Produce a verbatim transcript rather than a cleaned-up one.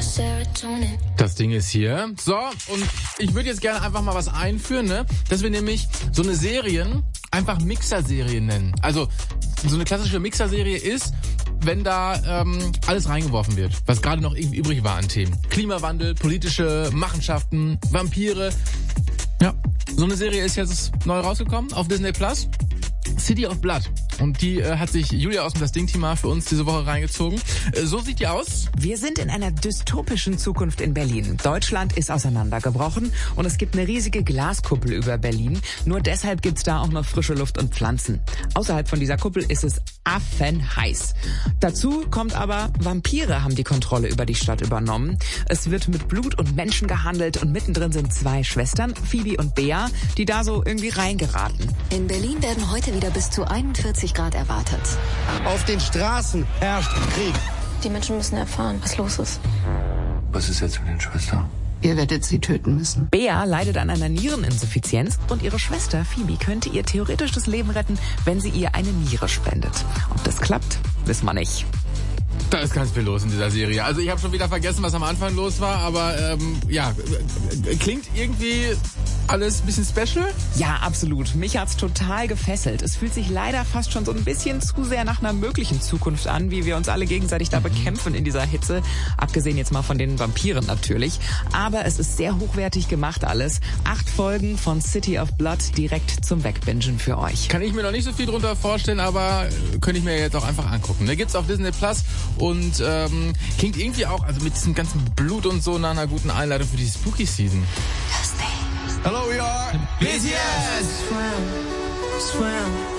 Das Ding ist hier. So, und ich würde jetzt gerne einfach mal was einführen, ne? Dass wir nämlich so eine Serien einfach Mixerserien nennen. Also so eine klassische Mixerserie ist, wenn da ähm, alles reingeworfen wird, was gerade noch irgendwie übrig war an Themen. Klimawandel, politische Machenschaften, Vampire. Ja, so eine Serie ist jetzt neu rausgekommen auf Disney Plus. City of Blood. Und die äh, hat sich Julia aus dem Das Ding-Team für uns diese Woche reingezogen. Äh, so sieht die aus. Wir sind in einer dystopischen Zukunft in Berlin. Deutschland ist auseinandergebrochen und es gibt eine riesige Glaskuppel über Berlin. Nur deshalb gibt's da auch noch frische Luft und Pflanzen. Außerhalb von dieser Kuppel ist es affenheiß. Dazu kommt aber, Vampire haben die Kontrolle über die Stadt übernommen. Es wird mit Blut und Menschen gehandelt und mittendrin sind zwei Schwestern, Phoebe und Bea, die da so irgendwie reingeraten. In Berlin werden heute wieder bis zu einundvierzig Grad erwartet. Auf den Straßen herrscht Krieg. Die Menschen müssen erfahren, was los ist. Was ist jetzt mit den Schwestern? Ihr werdet sie töten müssen. Bea leidet an einer Niereninsuffizienz und ihre Schwester Phoebe könnte ihr theoretisch das Leben retten, wenn sie ihr eine Niere spendet. Ob das klappt, wissen wir nicht. Da ist ganz viel los in dieser Serie. Also ich habe schon wieder vergessen, was am Anfang los war, aber ähm, ja, klingt irgendwie alles ein bisschen special? Ja, absolut. Mich hat's total gefesselt. Es fühlt sich leider fast schon so ein bisschen zu sehr nach einer möglichen Zukunft an, wie wir uns alle gegenseitig da bekämpfen in dieser Hitze. Abgesehen jetzt mal von den Vampiren natürlich. Aber es ist sehr hochwertig gemacht alles. Acht Folgen von City of Blood direkt zum Wegbingen für euch. Kann ich mir noch nicht so viel drunter vorstellen, aber könnte ich mir jetzt auch einfach angucken. Da gibt's auf Disney Plus und ähm, klingt irgendwie auch, also mit diesem ganzen Blut und so, nach einer guten Einleitung für die Spooky Season. Hello, we are B T S! Swim, swim.